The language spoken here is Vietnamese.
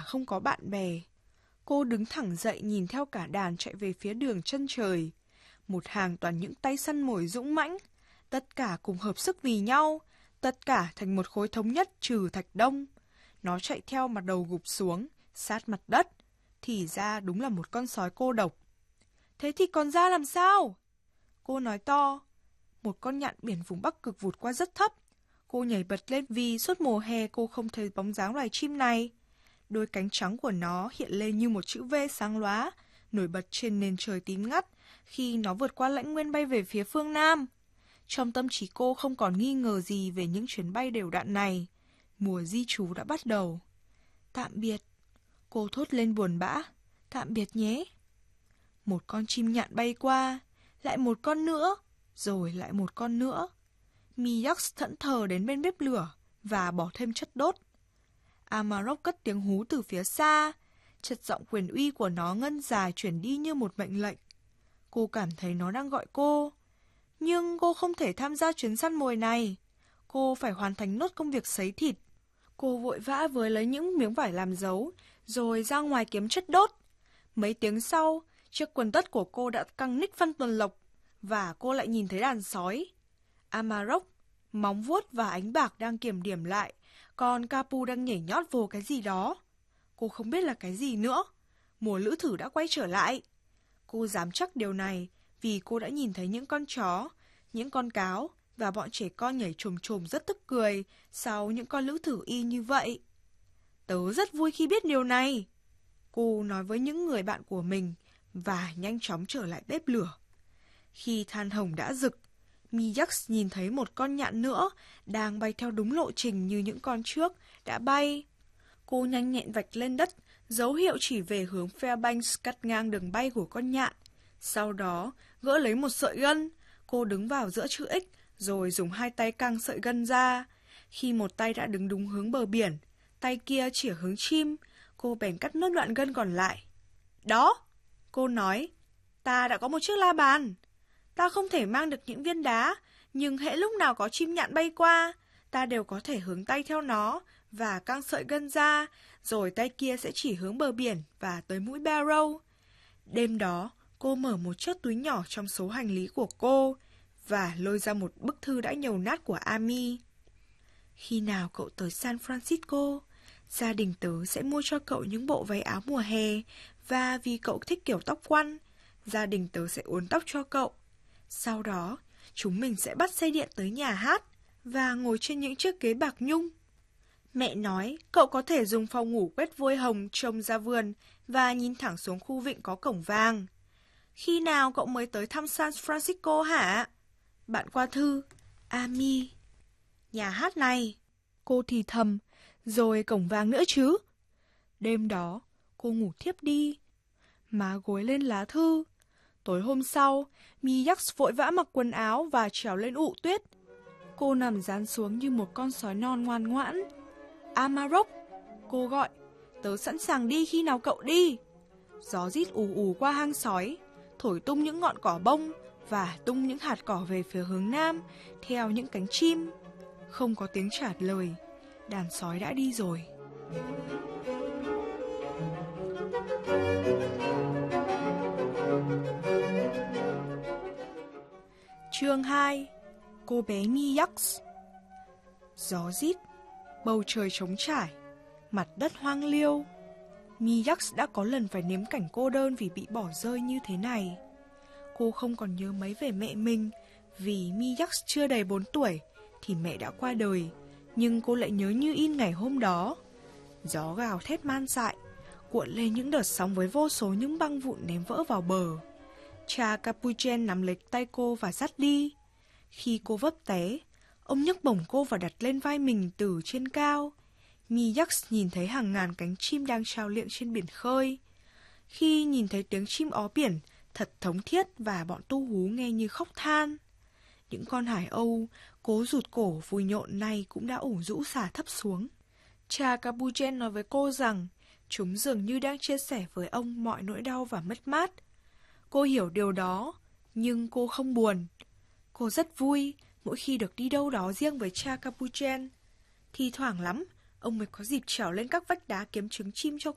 không có bạn bè. Cô đứng thẳng dậy nhìn theo cả đàn chạy về phía đường chân trời. Một hàng toàn những tay săn mồi dũng mãnh, tất cả cùng hợp sức vì nhau, tất cả thành một khối thống nhất trừ Thạch Đông. Nó chạy theo mặt đầu gục xuống, sát mặt đất, thì ra đúng là một con sói cô độc. Thế thì còn ra làm sao? Cô nói to. Một con nhạn biển vùng Bắc Cực vụt qua rất thấp. Cô nhảy bật lên vì suốt mùa hè cô không thấy bóng dáng loài chim này. Đôi cánh trắng của nó hiện lên như một chữ V sáng lóa, nổi bật trên nền trời tím ngắt khi nó vượt qua lãnh nguyên bay về phía phương Nam. Trong tâm trí cô không còn nghi ngờ gì về những chuyến bay đều đặn này. Mùa di trú đã bắt đầu. Tạm biệt. Cô thốt lên buồn bã. Tạm biệt nhé. Một con chim nhạn bay qua, lại một con nữa, rồi lại một con nữa. Miyax thẫn thờ đến bên bếp lửa và bỏ thêm chất đốt. Amarok cất tiếng hú từ phía xa, chất giọng quyền uy của nó ngân dài chuyển đi như một mệnh lệnh. Cô cảm thấy nó đang gọi cô. Nhưng cô không thể tham gia chuyến săn mồi này. Cô phải hoàn thành nốt công việc sấy thịt. Cô vội vã với lấy những miếng vải làm dấu, rồi ra ngoài kiếm chất đốt. Mấy tiếng sau, chiếc quần tất của cô đã căng ních phân tuần lộc, và cô lại nhìn thấy đàn sói. Amarok, móng vuốt và ánh bạc đang kiểm điểm lại, còn Capu đang nhảy nhót vô cái gì đó. Cô không biết là cái gì nữa. Mùa lữ thử đã quay trở lại. Cô dám chắc điều này vì cô đã nhìn thấy những con chó, những con cáo và bọn trẻ con nhảy chồm chồm rất tức cười sau những con lữ thử y như vậy. Tớ rất vui khi biết điều này, cô nói với những người bạn của mình và nhanh chóng trở lại bếp lửa. Khi than hồng đã rực, Miyax nhìn thấy một con nhạn nữa đang bay theo đúng lộ trình như những con trước đã bay. Cô nhanh nhẹn vạch lên đất, dấu hiệu chỉ về hướng Fairbanks cắt ngang đường bay của con nhạn. Sau đó, gỡ lấy một sợi gân, cô đứng vào giữa chữ X, rồi dùng hai tay căng sợi gân ra. Khi một tay đã đứng đúng hướng bờ biển, tay kia chỉ hướng chim, cô bèn cắt nốt đoạn gân còn lại. Đó, cô nói, ta đã có một chiếc la bàn. Ta không thể mang được những viên đá, nhưng hễ lúc nào có chim nhạn bay qua, ta đều có thể hướng tay theo nó và căng sợi gân ra, rồi tay kia sẽ chỉ hướng bờ biển và tới mũi Barrow. Đêm đó, cô mở một chiếc túi nhỏ trong số hành lý của cô và lôi ra một bức thư đã nhầu nát của Amy. Khi nào cậu tới San Francisco, gia đình tớ sẽ mua cho cậu những bộ váy áo mùa hè, và vì cậu thích kiểu tóc quăn, gia đình tớ sẽ uốn tóc cho cậu. Sau đó, chúng mình sẽ bắt xe điện tới nhà hát và ngồi trên những chiếc ghế bạc nhung. Mẹ nói cậu có thể dùng phòng ngủ quét vôi hồng trông ra vườn và nhìn thẳng xuống khu vịnh có cổng vàng. Khi nào cậu mới tới thăm San Francisco hả? Bạn qua thư, Amy. Nhà hát này, cô thì thầm, rồi cổng vàng nữa chứ. Đêm đó, cô ngủ thiếp đi, má gối lên lá thư. Tối hôm sau, Miyax vội vã mặc quần áo và trèo lên ụ tuyết. Cô nằm dán xuống như một con sói non ngoan ngoãn. Amarok, cô gọi, tớ sẵn sàng đi khi nào cậu đi. Gió rít ù ù qua hang sói, thổi tung những ngọn cỏ bông và tung những hạt cỏ về phía hướng nam theo những cánh chim. Không có tiếng trả lời, đàn sói đã đi rồi. Chương 2. Cô bé Miyax. Gió rít, bầu trời trống trải, mặt đất hoang liêu. Miyax đã có lần phải nếm cảnh cô đơn vì bị bỏ rơi như thế này. Cô không còn nhớ mấy về mẹ mình, vì Miyax chưa đầy 4 tuổi thì mẹ đã qua đời, nhưng cô lại nhớ như in ngày hôm đó. Gió gào thét man dại, cuộn lên những đợt sóng với vô số những băng vụn ném vỡ vào bờ. Cha Capuchin nắm lấy tay cô và dắt đi. Khi cô vấp té, ông nhấc bổng cô và đặt lên vai mình từ trên cao. Miyax nhìn thấy hàng ngàn cánh chim đang trao liệng trên biển khơi. Khi nhìn thấy tiếng chim ó biển thật thống thiết và bọn tu hú nghe như khóc than. Những con hải âu cố rụt cổ vùi nhộn này cũng đã ủ rũ xả thấp xuống. Cha Capuchin nói với cô rằng chúng dường như đang chia sẻ với ông mọi nỗi đau và mất mát. Cô hiểu điều đó, nhưng cô không buồn. Cô rất vui mỗi khi được đi đâu đó riêng với cha Capuchin. Thì thoảng lắm, ông mới có dịp trèo lên các vách đá kiếm trứng chim cho